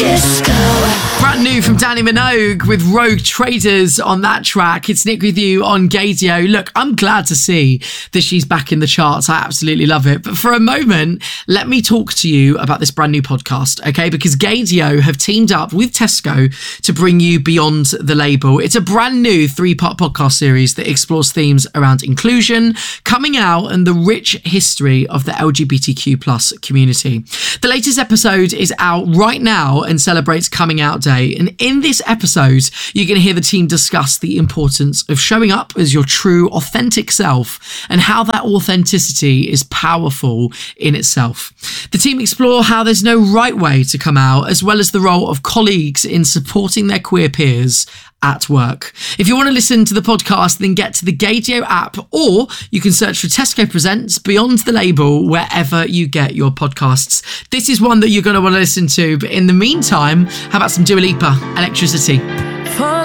Disco. Brand new from Danny Minogue with Rogue Traders on that track. It's Nick with you on Gaydio. Look, I'm glad to see that she's back in the charts. I absolutely love it. But for a moment, let me talk to you about this brand new podcast, okay? Because Gaydio have teamed up with Tesco to bring you Beyond the Label. It's a brand new 3-part podcast series that explores themes around inclusion, coming out, and the rich history of the LGBTQ plus community. The latest episode is out right now and celebrates Coming Out Day. And in this episode, you're going to hear the team discuss the importance of showing up as your true, authentic self and how that authenticity is powerful in itself. The team explore how there's no right way to come out, as well as the role of colleagues in supporting their queer peers at work. If you want to listen to the podcast, then get to the Gaydio app, or you can search for Tesco Presents Beyond the Label wherever you get your podcasts. This is one that you're going to want to listen to, but in the meantime, how about some Dua Lipa, Electricity?